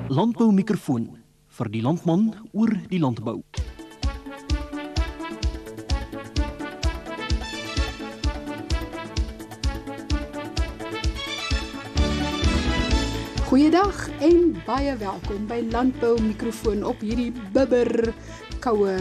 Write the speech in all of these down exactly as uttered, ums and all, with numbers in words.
Landboumikrofoon vir die landman oor die landbou. Goeiedag en baie welkom by Landboumikrofoon op hierdie bibber koue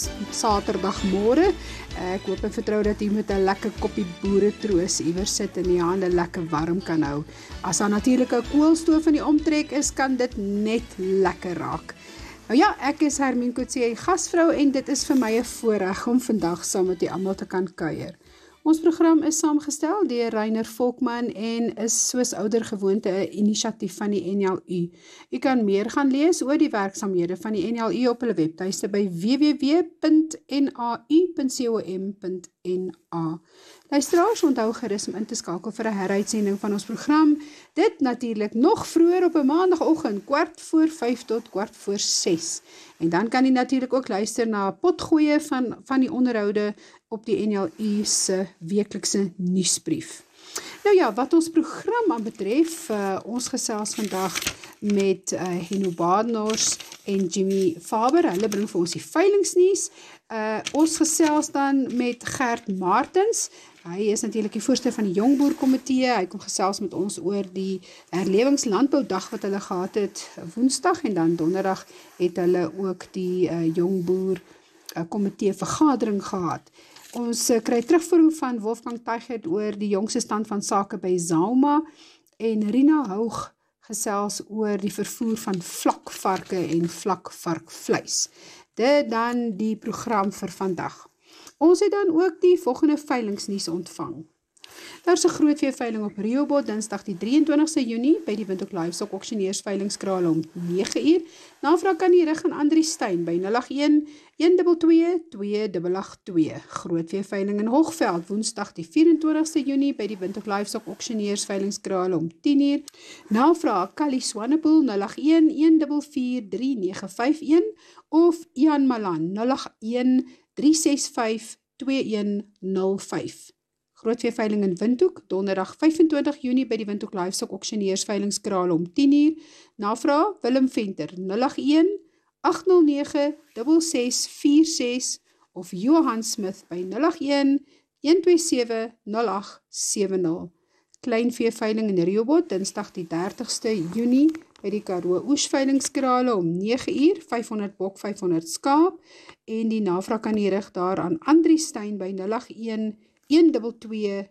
Saterdagmôre. Ek hoop en vertrou dat u met 'n lekker koppie boeretroos iewers sit en die hande lekker warm kan hou. As daar natuurlik 'n koolstoof in die omtrek is, kan dit net lekker raak. Nou ja, ek is Hermien Kotse, gasvrou, en dit is vir my 'n voorreg om vandag saam met u almal te kan kuier. Ons program is saamgestel deur Reiner Volkman en is soos ouer gewoonte 'n inisiatief van die N L U. U kan meer gaan lees oor die werksaamhede van die N L U op hulle webtuiste by w w w punt n a u punt com punt n a. Luisteraars, onthou gerus om in te skakel vir 'n heruitsending van ons program. Dit natuurlik nog vroeër op 'n maandagooggend, kwart voor vyf tot kwart voor ses. En dan kan u natuurlik ook luister na potgoeie van, van die onderhoude op die N L U se weeklikse nuusbrief. Nou ja, wat ons program aan betref, uh, ons gesels vandag met uh, Henno Badenhorst en Jimmy Faber. Hulle bring vir ons die veilingsnuus. Uh, ons gesels dan met Gert Martens. Hy is natuurlik die voorsteur van die Jongboer-komitee. Hy kom gesels met ons oor die herlewingslandboudag wat hulle gehad het Woensdag, en dan Donderdag het hulle ook die uh, Jongboer-komitee vergadering gehad. Ons uh, kry terugvoering van Wolfgang Teichert oor die jongste stand van sake by Zauma, en Rina Houg gesels oor die vervoer van vlakvarke en vlakvarkvleis. Dit dan die program vir vandag. Ons het dan ook die volgende veilingsnuus ontvang. Daar is 'n grootveeveiling op Rehoboth Dinsdag die drie en twintigste Junie by die Windhoek Livestock Auctioneers veilingskraal om nege uur. Navraag kan die rig aan Andri Steyn by nul agt een, een twee twee, twee agt agt twee. Grootveeveiling in Hoogveld Woensdag die vyf en twintigste Junie by die Windhoek Livestock Auctioneers veilingskraal om tien uur. Navraag Kali Swanepoel nul agt een, een vier vier, drie nege vyf een of Ian Malan nul agt een, drie ses vyf, twee een nul vyf. Grootveeveiling in Windhoek, Donderdag vyf en twintig Junie by die Windhoek Livestock Auctioneers veilingskraal om tien uur. Navraag Willem Venter nul agt een, agt nul nege, ses ses vier ses of Johan Smith by nul agt een, een twee sewe, nul agt sewe nul. Kleinveeveiling in Rehoboth Dinsdag die dertigste Junie by die Karoo Oesveilingskrale om nege uur, vyfhonderd bok, vyfhonderd skaap, en die navraag kan die rig daar aan Andri Steyn by nul agt een, een twee twee,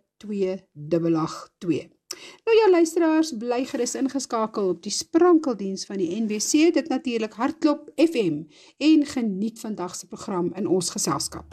twee agt agt twee. Nou ja, luisteraars, bly gerus ingeskakel op die sprankeldiens van die N B C, dit natuurlik Hartklop F M, en geniet vandag se program in ons geselskap.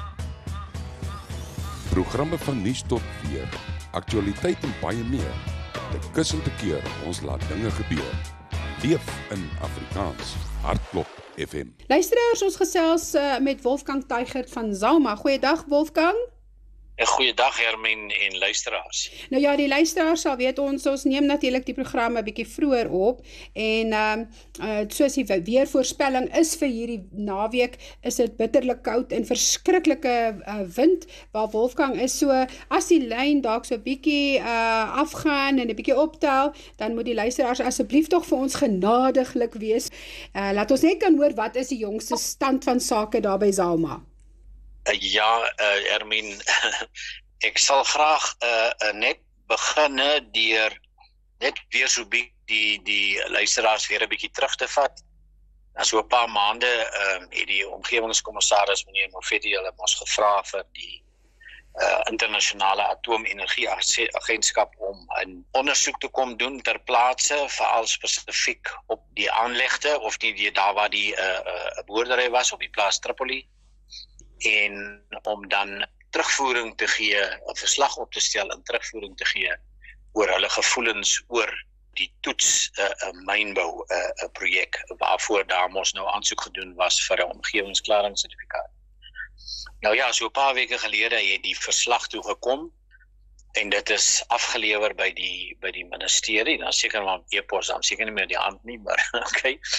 Programme van nuus tot weer, aktualiteit en baie meer. Te kus en te keer, ons laat dinge gebeur. Leef in Afrikaans, Hartklop F M. Luisteraars, ons gesels uh, met Wolfgang Teichert van Zauma. Goeiedag Wolfgang. Een goeie dag Hermien en luisteraars. Nou ja, die luisteraars sal weet, ons, ons neem natuurlik die program 'n bietjie vroeër op, en um, uh, soos die weervoorspelling is vir hierdie naweek, is dit bitterlik koud en verskriklike uh, wind, waar Wolfgang is. So, as die lyn dalk so 'n bietjie uh, afgaan en 'n bietjie optel, dan moet die luisteraars asseblief tog vir ons genadiglik wees. Uh, laat ons net kan hoor, wat is die jongste stand van sake daar by Zauma? Ja, uh, Hermien, ek sal graag uh, uh, net beginne deur net weer so bietjie die, die luisteraars weer 'n bietjie terug te vat. Na so 'n paar maande uh, het die omgewingskommissaris meneer Mofeti hulle mos gevra vir die uh, internasionale atoomenergieagentskap om 'n ondersoek te kom doen ter plaatse, veral spesifiek op die aanlegte of die, die daar waar die uh, uh, boerdery was op die plaas Tripoli, en om dan terugvoering te gee, 'n verslag op te stel en terugvoering te gee oor hulle gevoelens oor die toets uh, uh, mynbou uh, uh, projek, waarvoor daar mos nou aansoek gedoen was vir 'n omgewingsklaringssertifikaat. Nou ja, so 'n paar weke gelede het die verslag toe gekom, en dit is afgelewer by die by die ministerie, dan seker maar e-pos, dan seker nie meer die hand nie, maar okay.